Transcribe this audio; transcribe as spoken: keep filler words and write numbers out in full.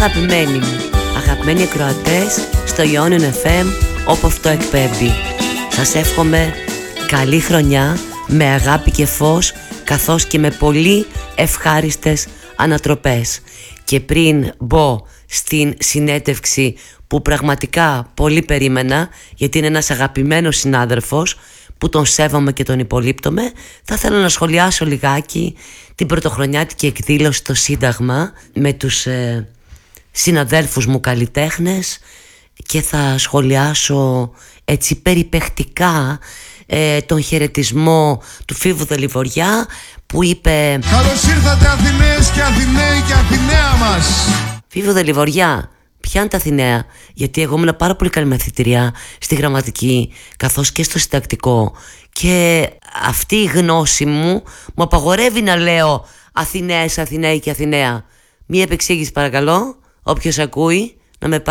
Αγαπημένοι μου, αγαπημένοι ακροατές στο Ionian εφ εμ, όπου αυτό εκπέμπει. Σας εύχομαι καλή χρονιά, με αγάπη και φως, καθώς και με πολύ ευχάριστες ανατροπές. Και πριν μπω στην συνέντευξη που πραγματικά πολύ περίμενα, γιατί είναι ένας αγαπημένος συνάδελφος που τον σέβομαι και τον υπολείπτομαι, θα θέλω να σχολιάσω λιγάκι την πρωτοχρονιάτικη εκδήλωση στο Σύνταγμα με τους ε, συναδέλφους μου καλλιτέχνες, και θα σχολιάσω έτσι περιπεκτικά ε, τον χαιρετισμό του Φίβου Δελιβοριά που είπε «Καλώς ήρθατε Αθηναίες και Αθηναίοι και Αθηναία μας». Φίβου Δελιβοριά, ποια είναι τα Αθηναία? Γιατί εγώ ήμουν πάρα πολύ καλή μαθητηριά στη γραμματική καθώς και στο συντακτικό, και αυτή η γνώση μου μου απαγορεύει να λέω Αθηναίες, Αθηναίοι και Αθηναία. Μία επεξήγηση παρακαλώ, όποιος ακούει να με